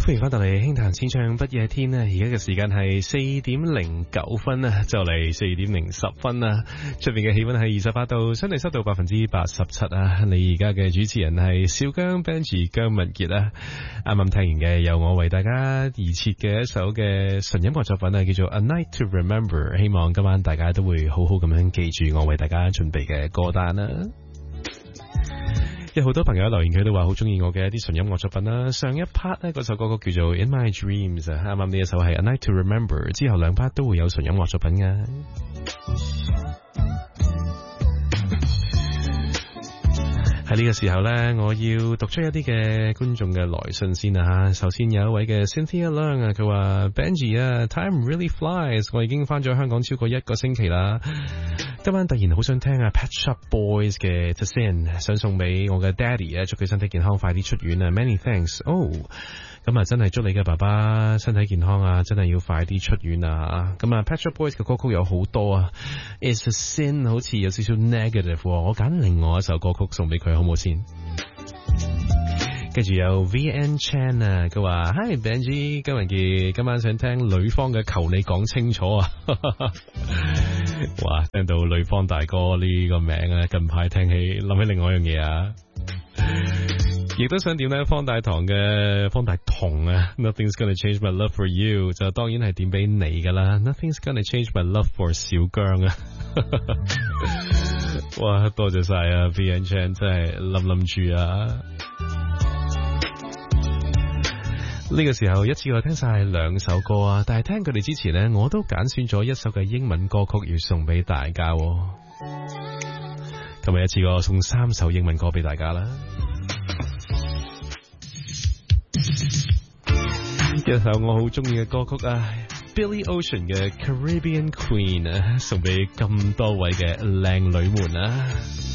歡迎翻到嚟輕談淺唱不夜天啊！而家嘅時間係4:09啊，就嚟4:10啊。出邊嘅氣溫係28度，相對濕度87%啊。你而家嘅主持人係小姜 Benji 姜文傑啊。啱啱聽完嘅由我為大家而設嘅一首嘅純音樂作品啊，叫做 A Night to Remember。希望今晚大家都會好好咁樣記住我為大家準備嘅歌單啦。有好多朋友留言，佢都話好中意我嘅一啲純音樂作品啦。上一 part 呢，嗰首歌曲叫做 In My Dreams 啊，啱啱呢一首係 A Night to Remember， 之後兩 part 都會有純音樂作品㗎。喺呢個時候呢，我要讀出一啲嘅觀眾嘅來信先啊。首先有一位嘅 Cynthia Leung 啊，佢話 Benji 啊 ，Time really flies， 我已經返咗香港超過1個星期啦。今晚突然好想聽啊 Pet Shop Boys 嘅 To Sin， 想送俾我嘅 Daddy 啊，祝佢身體健康，快啲出院啊 Many thanks。哦，咁啊真係祝你嘅爸爸身體健康啊，真係要快啲出院啊。咁啊 Pet Shop Boys 嘅歌曲有好多啊 It's a Sin 好似有少少 negative， 我揀另外一首歌曲送俾佢好唔好先？跟住有 VN Chan 啊，佢話 Hi Benji， 今日今晚想聽女方嘅求你講清楚啊。哇，聽到女方大哥呢個名啊，近排聽起諗起另外一樣嘢啊，亦都想點呢？方大同嘅方大同啊 Nothing's gonna change my love for you， 就當然係點俾你噶啦 Nothing's gonna change my love for 小姜啊。哇，多謝晒啊 VN Chan， 真係冧住啊。呢個時候一次過聽晒兩首歌啊，但係聽佢哋之前呢，我都揀選咗一首嘅英文歌曲要送俾大家。今日一次過送3首英文歌俾大家啦。一首我好中意嘅歌曲啊 Billy Ocean 嘅 Caribbean Queen 啊，送俾咁多位嘅靚女們啊。